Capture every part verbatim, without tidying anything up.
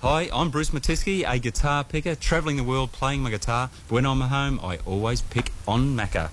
Hi, I'm Bruce Matisky, a guitar picker, travelling the world playing my guitar. But when I'm at home, I always pick on Macca.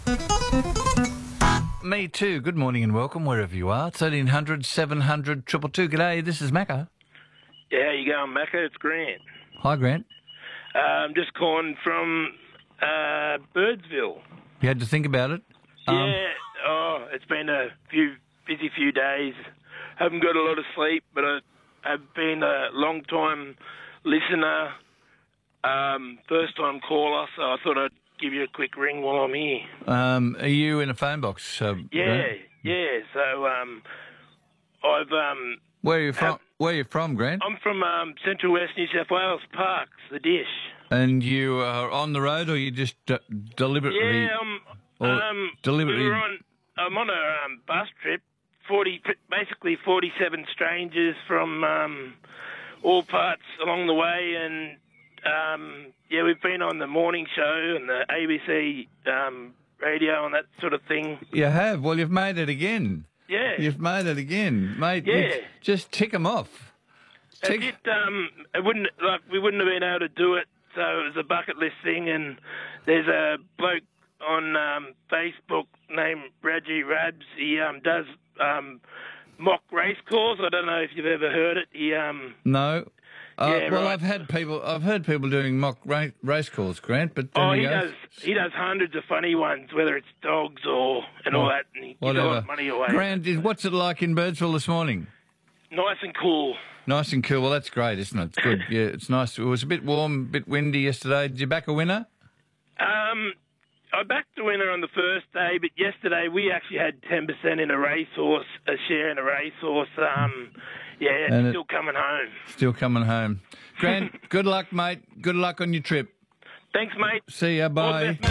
Me too. Good morning and welcome wherever you are. thirteen hundred, seven hundred, two two two. G'day, this is Macca. Yeah, how you going, Macca? It's Grant. Hi, Grant. Uh, I'm just calling from uh, Birdsville. You had to think about it? Um, yeah, oh, it's been a few busy few days. Haven't got a lot of sleep, but I, I've been a long-time listener, um, first-time caller, so I thought I'd give you a quick ring while I'm here. Um, are you in a phone box? Uh, Yeah, Grant? yeah. So um, I've... Um, Where are you from? have- Where are you from, Grant? I'm from um, Central West New South Wales, Parks, the Dish. And you are on the road, or you just d- deliberately? Yeah, I'm... or Um, deliberately. we were on, I'm on a um, bus trip, forty, basically forty-seven strangers from um, all parts along the way, and um, yeah, we've been on the morning show and the A B C um, radio and that sort of thing. You have. Well, you've made it again. Yeah, You've made it again, mate. Yeah. you just tick them off. it, Tick. did, um, it wouldn't like we wouldn't have been able to do it, so it was a bucket list thing. And there's a bloke on um, Facebook named Raji Rabs. He um, does um, mock race calls. I don't know if you've ever heard it. He um, No. Uh, Yeah, well, right. I've had people. I've heard people doing mock ra- race calls, Grant. But then oh, he he goes, does he does hundreds of funny ones, whether it's dogs or and all Well, that, and he gives a whatever. lot of money away. Grant, is- what's it like in Birdsville this morning? Nice and cool. Nice and cool. Well, that's great, isn't it? It's good. Yeah, it's nice. It was a bit warm, a bit windy yesterday. Did you back a winner? Um, I backed the winner on the first day, but yesterday we actually had ten percent in a racehorse, a share in a racehorse. Um, yeah, it's And it- still coming home. Still coming home. Grant, good luck, mate. Good luck on your trip. Thanks, mate. See ya. All the Bye. best, mate.